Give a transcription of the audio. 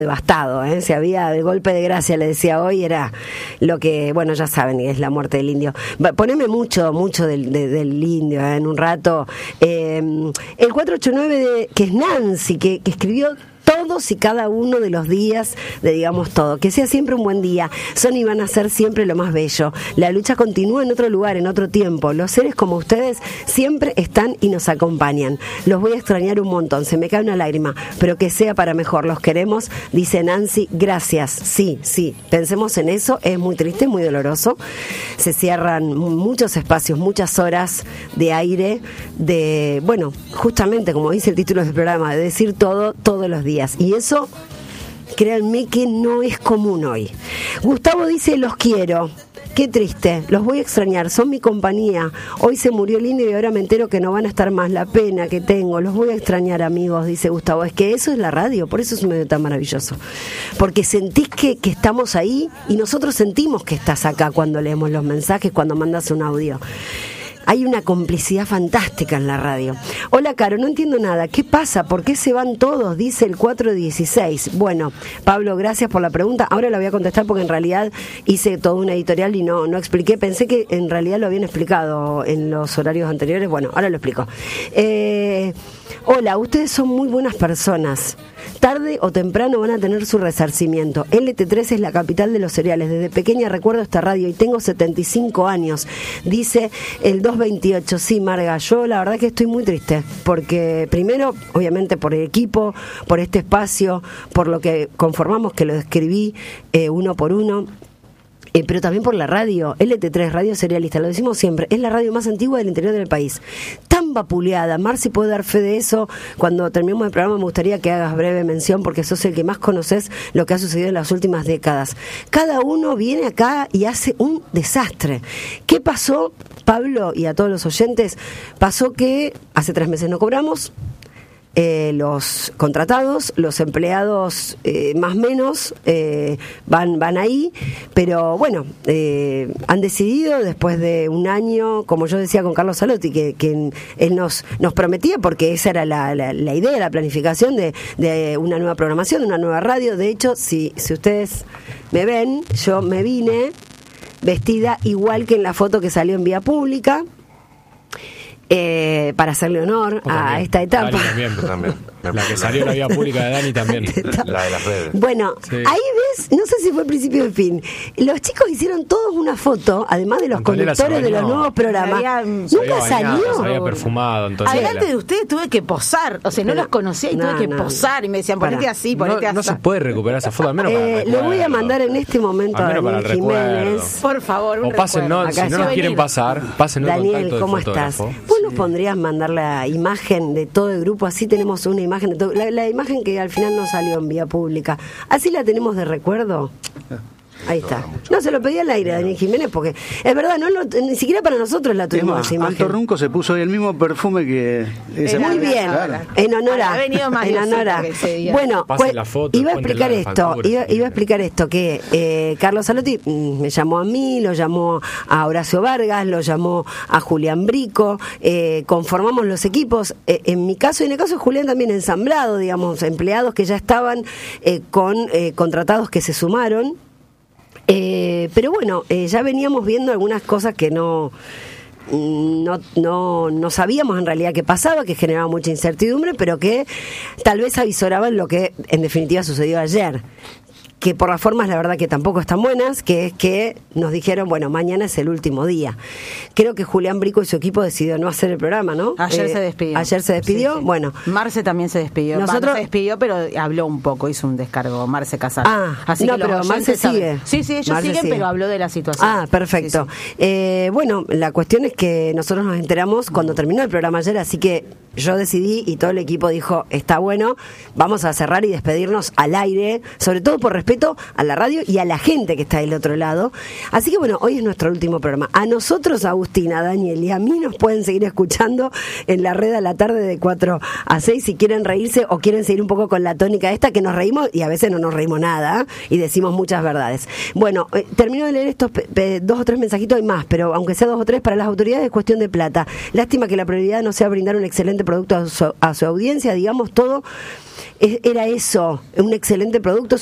devastado, si había el golpe de gracia, le decía hoy, era lo que, bueno, ya saben, es la muerte del indio. Poneme mucho del indio, en un rato. El 489 que es Nancy, que escribió todos y cada uno de los días de Digamos Todo. Que sea siempre un buen día. Son y van a ser siempre lo más bello. La lucha continúa en otro lugar, en otro tiempo. Los seres como ustedes siempre están y nos acompañan. Los voy a extrañar un montón. Se me cae una lágrima. Pero que sea para mejor. Los queremos, dice Nancy. Gracias. Sí. Pensemos en eso. Es muy triste, muy doloroso. Se cierran muchos espacios, muchas horas de aire, de, bueno, justamente como dice el título del programa, de decir todo, todos los días. Y eso, créanme que no es común hoy. Gustavo dice, los quiero. Qué triste, los voy a extrañar, son mi compañía. Hoy se murió el indio y ahora me entero que no van a estar más. La pena que tengo, los voy a extrañar, amigos, dice Gustavo. Es que eso es la radio, por eso es un medio tan maravilloso. Porque sentís que estamos ahí y nosotros sentimos que estás acá cuando leemos los mensajes, cuando mandas un audio. Hay una complicidad fantástica en la radio. Hola, Caro, no entiendo nada. ¿Qué pasa? ¿Por qué se van todos? Dice el 416. Bueno, Pablo, gracias por la pregunta. Ahora la voy a contestar porque en realidad hice toda una editorial y no expliqué. Pensé que en realidad lo habían explicado en los horarios anteriores. Bueno, ahora lo explico. Hola, ustedes son muy buenas personas. Tarde o temprano van a tener su resarcimiento. LT3 es la capital de los cereales. Desde pequeña recuerdo esta radio y tengo 75 años. Dice el 228. Sí, Marga, yo la verdad que estoy muy triste. Porque primero, obviamente por el equipo, por este espacio, por lo que conformamos, que lo describí uno por uno. Pero también por la radio, LT3, Radio Cerealista, lo decimos siempre, es la radio más antigua del interior del país. Tan vapuleada, Marci puede dar fe de eso. Cuando terminemos el programa me gustaría que hagas breve mención porque sos el que más conoces lo que ha sucedido en las últimas décadas. Cada uno viene acá y hace un desastre. ¿Qué pasó, Pablo, y a todos los oyentes? Pasó que hace 3 meses no cobramos. Los contratados, los empleados más menos van ahí, pero bueno, han decidido después de un año, como yo decía con Carlos Salotti, que él nos prometía, porque esa era la idea, la planificación de una nueva programación, de una nueva radio. De hecho, si ustedes me ven, yo me vine vestida igual que en la foto que salió en Vía Pública, para hacerle honor a esta etapa. También. La que salió en la Vía Pública de Dani también. La de las redes. Bueno, sí. Ahí ves, no sé si fue principio o fin. Los chicos hicieron todos una foto, además de los Antonella conductores de los nuevos programas. Nunca salió. Se había perfumado. Adelante de ustedes tuve que posar. O sea, no los conocía y tuve que posar. Y me decían, ponete así, ponete así. No se puede recuperar esa foto, al menos para el le voy a mandar en este momento a Daniel Jiménez. Por favor, o pásennos, si no nos quieren pasar, pásennos el contacto Daniel, ¿cómo estás? Vos nos pondrías mandar la imagen de todo el grupo, así tenemos una imagen de todo. La imagen que al final no salió en Vía Pública, así la tenemos de recuerdo. Ahí está. No, se lo pedí al aire a Daniel Jiménez porque es verdad, ni siquiera para nosotros la tuvimos esa imagen. Alto Runco se puso hoy el mismo perfume que esa muy bien, claro. En honor a bueno, pues, iba a explicar esto que Carlos Salotti me llamó a mí, lo llamó a Horacio Vargas, lo llamó a Julián Brico, conformamos los equipos, en mi caso y en el caso de Julián también ensamblado, digamos, empleados que ya estaban con contratados que se sumaron. Pero bueno, ya veníamos viendo algunas cosas que no sabíamos en realidad qué pasaba, que generaba mucha incertidumbre, pero que tal vez avisoraban lo que en definitiva sucedió ayer. Que por las formas la verdad que tampoco están buenas, que es que nos dijeron, bueno, mañana es el último día. Creo que Julián Brico y su equipo decidió no hacer el programa, ¿no? Ayer se despidió. Ayer se despidió, sí. Bueno. Marce también se despidió. Nosotros no se despidió, pero habló un poco, hizo un descargo, Marce Casar. Así no, que pero Marce sigue. Sí, ellos Marce siguen, pero habló de la situación. Perfecto. Sí. Bueno, la cuestión es que nosotros nos enteramos cuando terminó el programa ayer, así que yo decidí y todo el equipo dijo, está bueno, vamos a cerrar y despedirnos al aire, sobre todo por respeto a la radio y a la gente que está del otro lado. Así que bueno, hoy es nuestro último programa. A nosotros, Agustina, a Daniel y a mí nos pueden seguir escuchando en la red a la tarde de 4 a 6 si quieren reírse o quieren seguir un poco con la tónica esta, que nos reímos y a veces no nos reímos nada y decimos muchas verdades. Bueno, termino de leer estos 2 o 3 mensajitos y más, pero aunque sea 2 o 3 para las autoridades es cuestión de plata. Lástima que la prioridad no sea brindar un excelente excelente producto a su audiencia, digamos, todo era eso, un excelente producto.